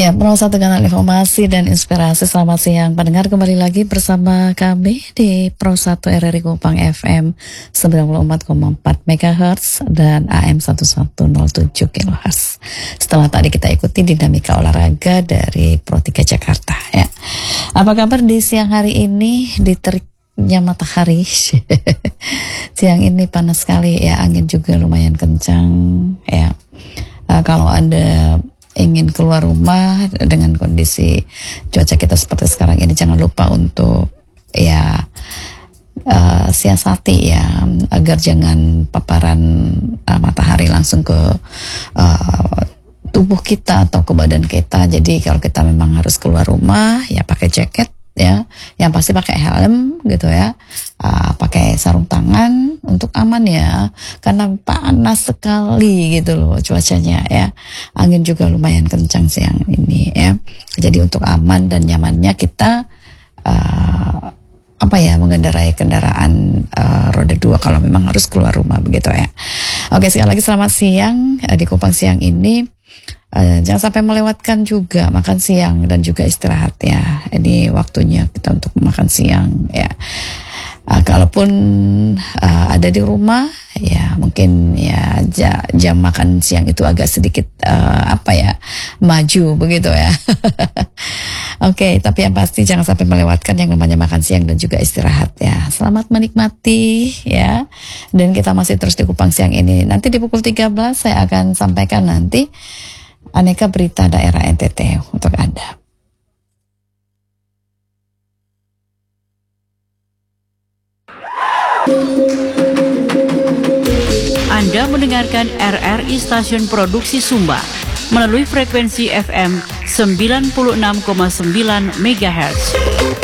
Ya, penuh satu kanal informasi dan inspirasi. Selamat siang pendengar, kembali lagi bersama kami di Pro 1 RRI Kupang FM 94,4 MHz dan AM 1107 kHz. Setelah tadi kita ikuti dinamika olahraga dari Pro 3 Jakarta ya. Apa kabar di siang hari ini di teriknya matahari? Siang ini panas sekali ya, angin juga lumayan kencang ya. Kalau Anda ingin keluar rumah dengan kondisi cuaca kita seperti sekarang ini, jangan lupa untuk ya siasati ya agar jangan paparan matahari langsung ke tubuh kita atau ke badan kita. Jadi kalau kita memang harus keluar rumah ya pakai jaket ya, yang pasti pakai helm gitu ya, pakai sarung tangan untuk aman ya, karena panas sekali gitu loh cuacanya ya. Angin juga lumayan kencang siang ini ya. Jadi untuk aman dan nyamannya kita mengendarai kendaraan roda 2 kalau memang harus keluar rumah begitu ya. Oke, sekali lagi selamat siang di Kupang siang ini. Jangan sampai melewatkan juga makan siang dan juga istirahat ya. Ini waktunya kita untuk makan siang ya. Kalaupun ada di rumah ya, mungkin ya jam makan siang itu agak sedikit maju begitu ya. Oke, tapi yang pasti jangan sampai melewatkan yang namanya makan siang dan juga istirahat ya. Selamat menikmati ya. Dan kita masih terus di Kupang siang ini. Nanti di pukul 13 saya akan sampaikan nanti aneka berita daerah NTT untuk Anda. Anda mendengarkan RRI Stasiun Produksi Sumba melalui frekuensi FM 96,9 MHz.